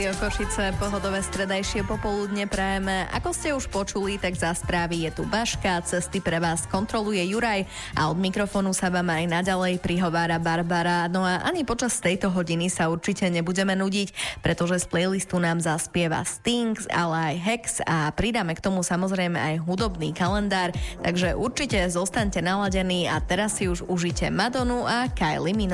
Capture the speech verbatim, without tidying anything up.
Košice, pohodové stredajšie popoludne prajeme. Ako ste už počuli, tak za správy je tu Baška, cesty pre vás kontroluje Juraj a od mikrofónu sa vám aj naďalej prihovára Barbara. No a ani počas tejto hodiny sa určite nebudeme nudiť, pretože z playlistu nám zaspieva Stings, ale aj Hex a pridáme k tomu samozrejme aj hudobný kalendár, takže určite zostaňte naladení a teraz si už užite Madonu a Kylie Minogue.